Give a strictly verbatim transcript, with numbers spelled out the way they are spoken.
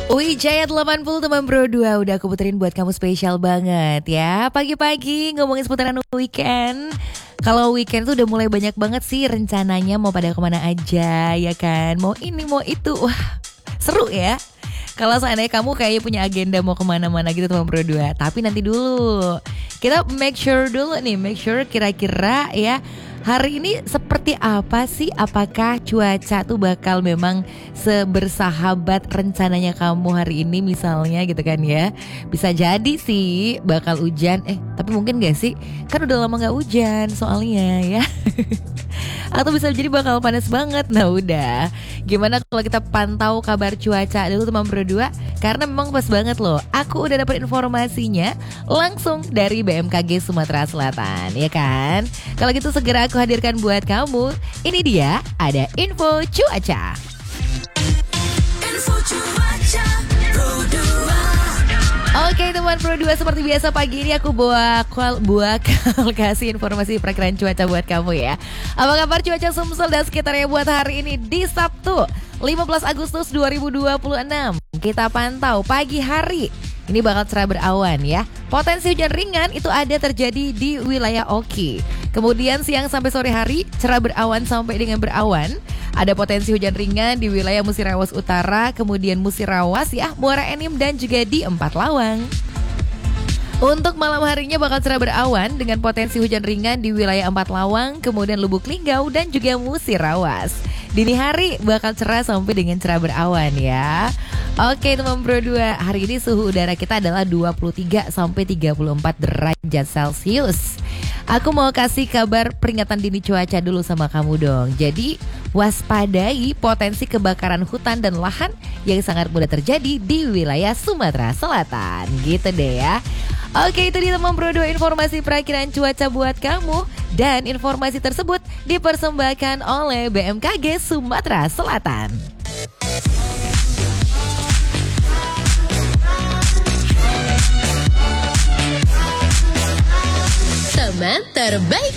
Wijaya delapan puluh teman Bro dua udah aku puterin buat kamu spesial banget ya. Pagi-pagi ngomongin seputaran weekend. Kalau weekend tuh udah mulai banyak banget sih rencananya mau pada kemana aja ya kan. Mau ini mau itu, wah seru ya. Kalau seandainya kamu kayaknya punya agenda mau kemana-mana gitu teman Bro dua. Tapi nanti dulu kita make sure dulu nih, make sure kira-kira ya hari ini seperti apa sih? Apakah cuaca tuh bakal memang sebersahabat rencananya kamu hari ini misalnya gitu kan ya. Bisa jadi sih bakal hujan. Eh tapi mungkin gak sih? Kan udah lama gak hujan soalnya ya. Atau bisa jadi bakal panas banget. Nah udah, gimana kalau kita pantau kabar cuaca dulu teman Bro dua? Karena memang pas banget loh, aku udah dapat informasinya langsung dari B M K G Sumatera Selatan, ya kan? Kalau gitu segera aku hadirkan buat kamu. Ini dia, ada info cuaca. Info cuaca Pro dua. Oke teman Pro dua, seperti biasa pagi ini aku bakal bakal kasih informasi perakiraan cuaca buat kamu ya. Apa kabar cuaca Sumsel dan sekitarnya buat hari ini di Sabtu lima belas Agustus dua ribu dua puluh enam. Kita pantau pagi hari ini bakal cerah berawan ya. Potensi hujan ringan itu ada terjadi di wilayah Oki. Kemudian siang sampai sore hari cerah berawan sampai dengan berawan. Ada potensi hujan ringan di wilayah Musirawas Utara, kemudian Musirawas ya, Muara Enim dan juga di Empat Lawang. Untuk malam harinya bakal cerah berawan dengan potensi hujan ringan di wilayah Empat Lawang, kemudian Lubuk Linggau dan juga Musirawas. Dini hari bakal cerah sampai dengan cerah berawan ya. Oke teman Bro dua, hari ini suhu udara kita adalah dua puluh tiga sampai tiga puluh empat derajat Celcius. Aku mau kasih kabar peringatan dini cuaca dulu sama kamu dong. Jadi waspadai potensi kebakaran hutan dan lahan yang sangat mudah terjadi di wilayah Sumatera Selatan. Gitu deh ya. Oke, itu dia teman Bro dua informasi perakiraan cuaca buat kamu. Dan informasi tersebut dipersembahkan oleh B M K G Sumatera Selatan. Teman terbaik